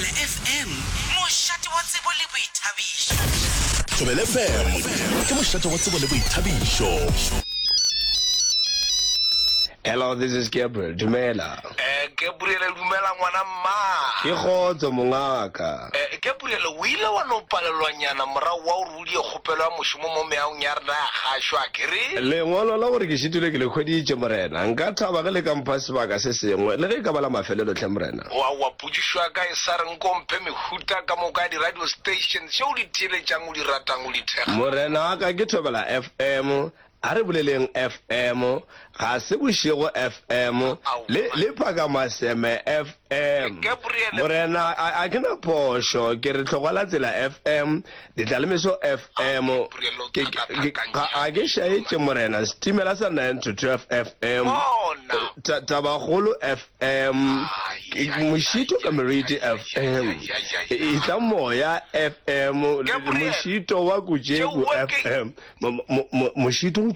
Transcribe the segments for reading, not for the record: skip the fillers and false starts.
Thobela FM mošate wa tsebo le boithabišo. Thobela FM ke mošate wa tsebo le boithabišo. Hello, this is Gabriel Dumela. Gabriel Dumela ngwana mma. Ke khotso mongaka. Gabriel o ile wa no palelwanyana morao wa o rudi khopelo ya mošomo mo meaong ya rena ga shwa kere. Lengolo la gore ke shitule ke le khweditse morena. Nka thaba ge le kampase ba ka se sengwe le ge ka bala mafelelo tle morena. Wa putswa ka isare nkompe mehuta ka mo ka di radio stations tšeo di theletšang o di ratang o di thega. Morena ka ke Thobela FM. Are boleleng FM ga se bošego FM le phakamaseme FM. Morena a ke na phošo ke re tlogela tsela FM ditlalemeso FM a ke šaetše morena setimela sa 9 to 12 FM Tabagolo FM mošito ka Meriti FM itla moya FM mošito wa Kujegu FM mošito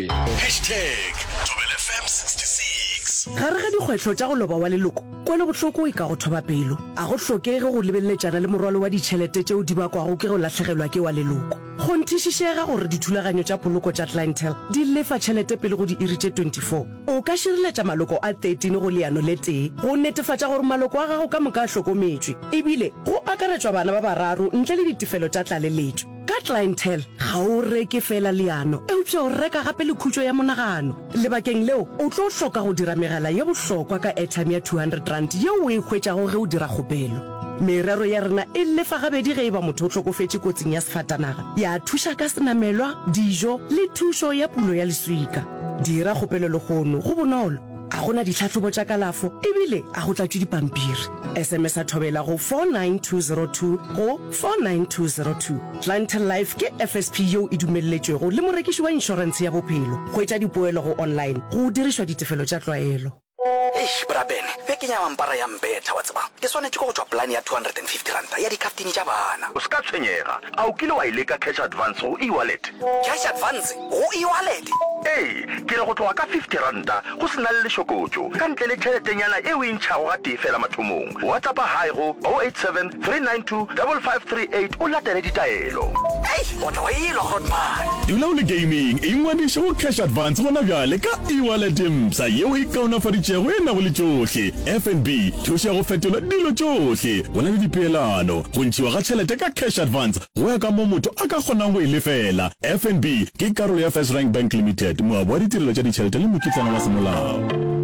#ThobelFM66 Gare ga dikgwetlho tša go loba wa leloko kwele bohloko e ka go thoba pelo a go hlokege go lebelletšana le morwalo wa ditšhelete tšeo di bakwago ke go latlhegelwa ke wa leloko go nthišišega gore dithulaganyo tša poloko tša clientele di lefa tšhelete pele go di iri tše 24 o ka šireletša maloko a 13 go leano le tee go netefatša gore maloko a gago ka moka a hlokometšwe ebile go akaretšwa bana ba bararo ntle le ditefelo tša tlaleletšo ka clientele ga o reke fela leano eupša o reka gape le khutšo ya monagano lebakeng leo o tlo hloka go dira megala ye bohlokwa ka airtime ya 200 rand yeo o e hwetšago ge o dira kgopelo merero ya rena e lefa gabedi ge e ba motho o tlhokofetše kotsing ya sefatanaga ya thuša ka senamelwa dijo le thušo ya pulo ya leswika dira kgopelo le gono go bonolo a gona ditlhatlhobo tša kalafo ebile a go tlatšwe dipampiri SMS a Thobela go 49202 go 49202 Clientele Life ke FSP yeo e dumelletšwego le morekiši wa inšorense ya bophelo go etša dipoelo go online go dirišwa ditefelo tša tlwaelo. Brabene be ke nya mampara ya mbetha wa tseba ke swanetše go tšwa plan ya 250 rand ya dikaftini tša bana o ska tshwenyega a o kile wa ileka cash advance go e-wallet cash advance go e-wallet ke re go tloga ka 50 randa go se na le lešokotšo ka ntle le tšheletenyana e o e ntšhago ga tee fela mathomong whatsapp hae go 087 392 5538 o latele ditaelo o tlo ilo hotman dula o le gaming e ngwadiše go cash advance gona bjale ka e-wallet msa yeo e kaonafaditšego e nago le tšohle FNB thuša go fetola dilo tšohle go na le dipeelano go ntšhiwa ga tšhelete ka cash advance go ya ka mo motho a ka kgonang go e lefela FNB ke karolo ya First Rank Bank Limited moabo wa ditirelo tša ditšhelete le mokitlana wa semolao.